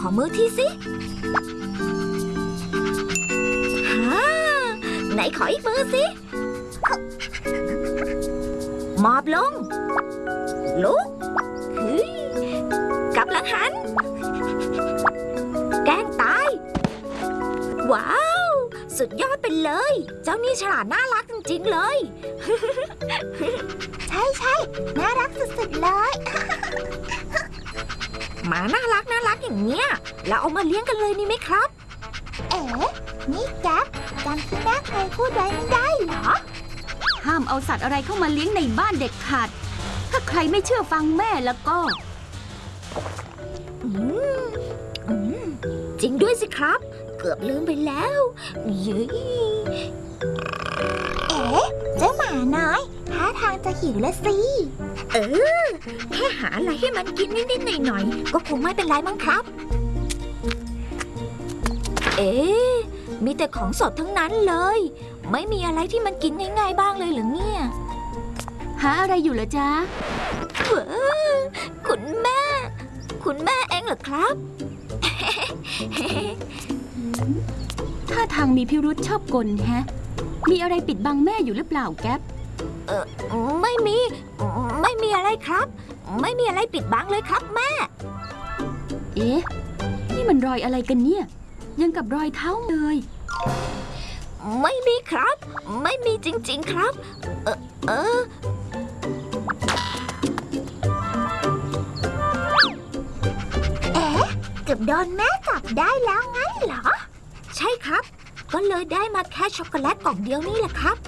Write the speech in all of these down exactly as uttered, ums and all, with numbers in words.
อมือทีสิฮ่าไหนขออีกมือสิหมอบลงลุกเฮ้ยกลับหลังหันแกล้งตายว้าวสุดยอดไปเลยเจ้านี่ฉลาดน่ารักจริงๆเลยใช่ใช่น่ารักสุดๆเลยหมาน่ารักน่ารักอย่างเนี้ยเราเอามาเลี้ยงกันเลยนี่ไหมครับเอ๋นี่แก๊ปจำที่แม่เคยพูดไว้ไม่ได้เหรอห้ามเอาสัตว์อะไรเข้ามาเลี้ยงในบ้านเด็ดขาดถ้าใครไม่เชื่อฟังแม่แล้วก็อืมอืมจริงด้วยสิครับเกือบลืมไปแล้วยื้เอ๋เจ้าหมาน้อยท่าทางจะหิวแล้วสิเออแค่หาอะไรให้มันกินนิดๆหน่อยๆก็คงไม่เป็นไรมั้งครับเอ๊ะมีแต่ของสดทั้งนั้นเลยไม่มีอะไรที่มันกินง่ายๆบ้างเลยเหรอเนี่ยหาอะไรอยู่เหรอจ๊ะเว้อคุณแม่คุณแม่เองเหรอครับท่าทางมีพิรุธชอบกลแฮะมีอะไรปิดบังแม่อยู่หรือเปล่าแก๊ปเออไม่มีไม่มีอะไรครับไม่มีอะไรปิดบังเลยครับแม่เอ๊ะนี่มันรอยอะไรกันเนี่ยยังกับรอยเท้าเลยไม่มีครับไม่มีจริงๆครับเออเออเอ๊ะเกือบโดนแม่จับได้แล้วงั้นเหรอใช่ครับก็เลยได้มาแค่ช็อกโกแลตกล่องเดียวนี่แหละครับ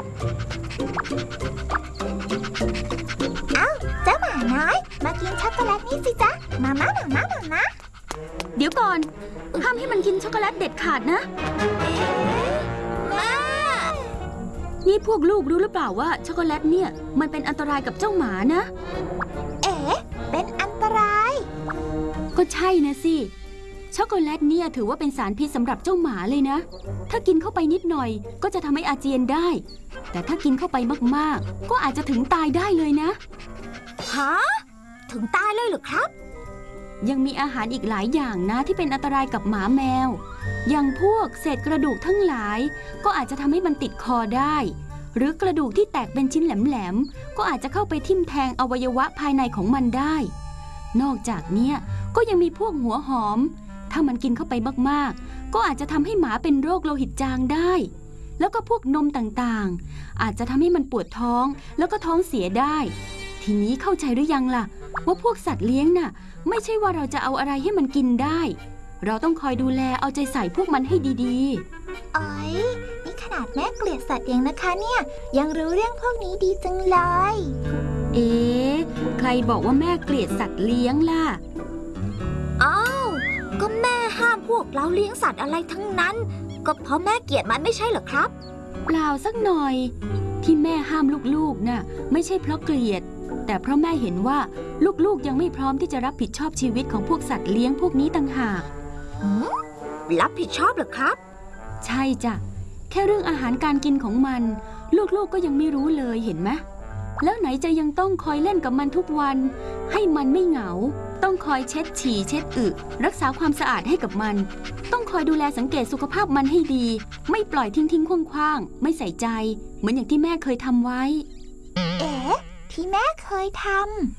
เอ้าเจ้าหมาน้อยมากินช็อกโกแลตนี่สิจ๊ะมาม่ามาม่ามาม่าเดี๋ยวก่อนห้ามให้มันกินช็อกโกแลตเด็ดขาดนะแม่นี่พวกลูกรู้หรือเปล่าว่าช็อกโกแลตเนี่ยมันเป็นอันตรายกับเจ้าหมานะเอ๋เป็นอันตรายก็ใช่นะสิช็อกโกแลตเนี่ยถือว่าเป็นสารพิษสำหรับเจ้าหมาเลยนะถ้ากินเข้าไปนิดหน่อยก็จะทำให้อาเจียนได้แต่ถ้ากินเข้าไปมากๆก็อาจจะถึงตายได้เลยนะฮะถึงตายเลยเหรอครับยังมีอาหารอีกหลายอย่างนะที่เป็นอันตรายกับหมาแมวอย่างพวกเศษกระดูกทั้งหลายก็อาจจะทำให้มันติดคอได้หรือกระดูกที่แตกเป็นชิ้นแหลมๆก็อาจจะเข้าไปทิ่มแทงอวัยวะภายในของมันได้นอกจากนี้ก็ยังมีพวกหัวหอมถ้ามันกินเข้าไปมากๆก็อาจจะทำให้หมาเป็นโรคโลหิตจางได้แล้วก็พวกนมต่างๆอาจจะทำให้มันปวดท้องแล้วก็ท้องเสียได้ทีนี้เข้าใจหรือยังล่ะว่าพวกสัตว์เลี้ยงน่ะไม่ใช่ว่าเราจะเอาอะไรให้มันกินได้เราต้องคอยดูแลเอาใจใส่พวกมันให้ดีๆอ๋อยนี่ขนาดแม่เกลียดสัตว์เองนะคะเนี่ยยังรู้เรื่องพวกนี้ดีจังเลยเอ๊ะใครบอกว่าแม่เกลียดสัตว์เลี้ยงล่ะอ้าวก็แม่ห้ามพวกเราเลี้ยงสัตว์อะไรทั้งนั้นก็เพราะแม่เกลียดมันไม่ใช่เหรอครับเปล่าสักหน่อยที่แม่ห้ามลูกๆน่ะไม่ใช่เพราะเกลียดแต่เพราะแม่เห็นว่าลูกๆยังไม่พร้อมที่จะรับผิดชอบชีวิตของพวกสัตว์เลี้ยงพวกนี้ต่างหากรับผิดชอบเหรอครับใช่จ้ะแค่เรื่องอาหารการกินของมันลูกๆก็ยังไม่รู้เลยเห็นไหมแล้วไหนจะยังต้องคอยเล่นกับมันทุกวันให้มันไม่เหงาต้องคอยเช็ดฉี่เช็ดอึรักษาความสะอาดให้กับมันต้องคอยดูแลสังเกตสุขภาพมันให้ดีไม่ปล่อยทิ้งทิ้งคว่างๆไม่ใส่ใจเหมือนอย่างที่แม่เคยทำไว้เอ๊ะที่แม่เคยท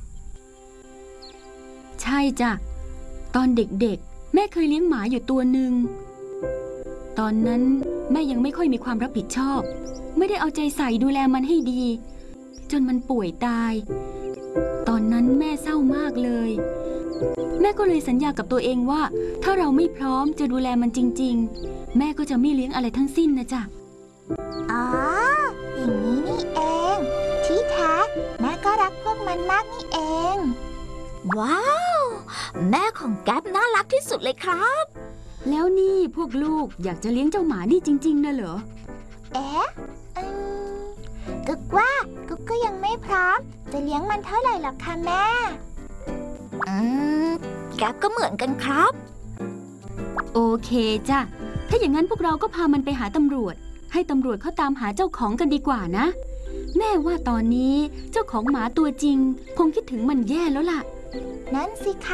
ำใช่จ้ะตอนเด็กๆแม่เคยเลี้ยงหมาอยู่ตัวหนึ่งตอนนั้นแม่ยังไม่ค่อยมีความรับผิดชอบไม่ได้เอาใจใส่ดูแลมันให้ดีจนมันป่วยตายตอนนั้นแม่เศร้ามากเลยแม่ก็เลยสัญญากับตัวเองว่าถ้าเราไม่พร้อมจะดูแลมันจริงๆแม่ก็จะไม่เลี้ยงอะไรทั้งสิ้นนะจ๊ะอ๋ออย่างนี้นี่เองที่แท้แม่ก็รักพวกมันมากนี่เองว้าวแม่ของแก๊ปน่ารักที่สุดเลยครับแล้วนี่พวกลูกอยากจะเลี้ยงเจ้าหมานี่จริงๆนะเหรอเอ๊ะกึกว่ากุ๊กก็ยังไม่พร้อมจะเลี้ยงมันเท่าไหร่หรอกค่ะแม่อืมแก๊ปก็เหมือนกันครับโอเคจ้ะถ้าอย่างนั้นพวกเราก็พามันไปหาตำรวจให้ตำรวจเขาตามหาเจ้าของกันดีกว่านะแม่ว่าตอนนี้เจ้าของหมาตัวจริงคงคิดถึงมันแย่แล้วล่ะนั่นสิคะ